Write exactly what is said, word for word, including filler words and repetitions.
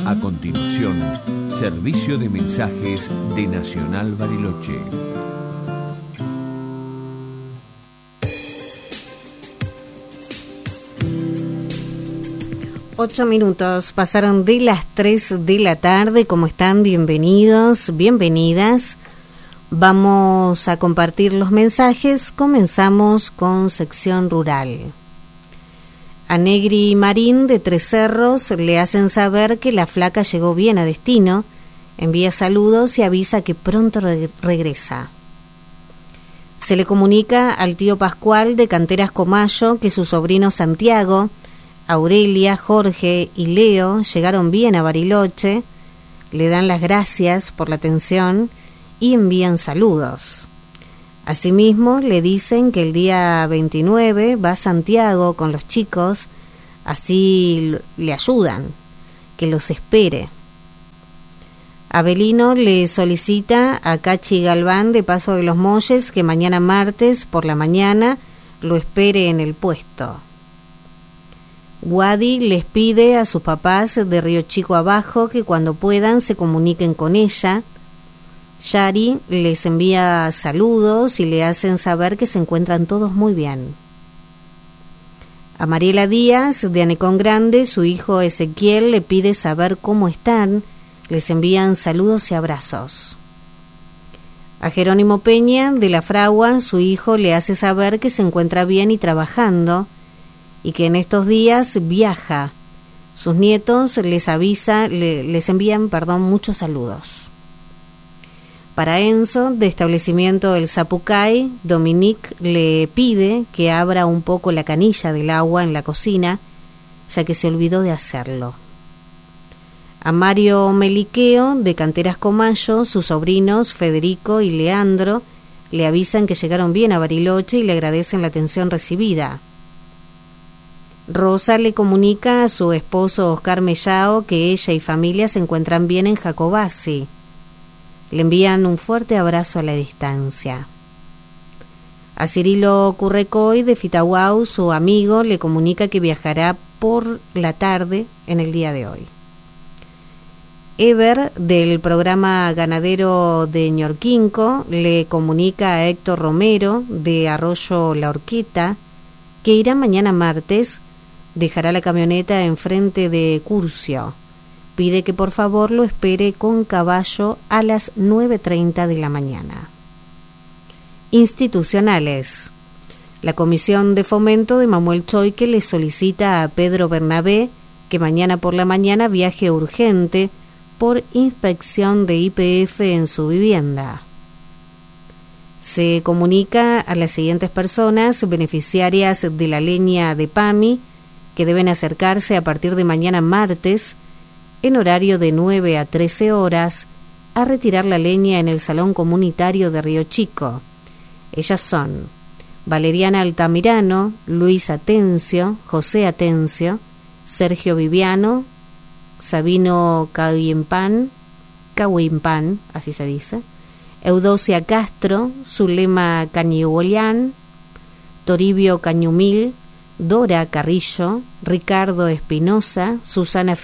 A continuación, servicio de mensajes de Nacional Bariloche. Ocho minutos pasaron de las tres de la tarde. ¿Cómo están? Bienvenidos, bienvenidas. Vamos a compartir los mensajes. Comenzamos con sección rural. A Negri Marín de Tres Cerros le hacen saber que la flaca llegó bien a destino, envía saludos y avisa que pronto re- regresa. Se le comunica al tío Pascual de Canteras Comayo que su sobrino Santiago, Aurelia, Jorge y Leo llegaron bien a Bariloche, le dan las gracias por la atención y envían saludos. Asimismo, le dicen que el día veintinueve va a Santiago con los chicos, así le ayudan, que los espere. Abelino le solicita a Cachi Galván de Paso de los Molles que mañana martes por la mañana lo espere en el puesto. Guadi les pide a sus papás de Río Chico Abajo que cuando puedan se comuniquen con ella. Yari les envía saludos y le hacen saber que se encuentran todos muy bien. A Mariela Díaz de Anecón Grande, su hijo Ezequiel le pide saber cómo están, les envían saludos y abrazos. A Jerónimo Peña de La Fragua, su hijo le hace saber que se encuentra bien y trabajando y que en estos días viaja. Sus nietos les avisa, le, les envían, perdón, muchos saludos. Para Enzo, de establecimiento El Zapucay, Dominique le pide que abra un poco la canilla del agua en la cocina, ya que se olvidó de hacerlo. A Mario Meliqueo, de Canteras Comayo, sus sobrinos Federico y Leandro le avisan que llegaron bien a Bariloche y le agradecen la atención recibida. Rosa le comunica a su esposo Oscar Mellao que ella y familia se encuentran bien en Jacobasi. Le envían un fuerte abrazo a la distancia. A Cirilo Currecoy de Fitahuau, su amigo, le comunica que viajará por la tarde en el día de hoy. Ever, del programa ganadero de Ñorquinco, le comunica a Héctor Romero, de Arroyo La Horqueta, que irá mañana martes, dejará la camioneta enfrente de Curcio. Pide que por favor lo espere con caballo a las nueve treinta de la mañana. Institucionales. La Comisión de Fomento de Manuel Choique le solicita a Pedro Bernabé que mañana por la mañana viaje urgente por inspección de I P F en su vivienda. Se comunica a las siguientes personas beneficiarias de la leña de PAMI que deben acercarse a partir de mañana martes en horario de nueve a trece horas, a retirar la leña en el Salón Comunitario de Río Chico. Ellas son Valeriana Altamirano, Luis Atencio, José Atencio, Sergio Viviano, Sabino Cahuimpan, Cahuimpan, así se dice, Eudocia Castro, Zulema Cañiguolián, Toribio Cañumil, Dora Carrillo, Ricardo Espinosa, Susana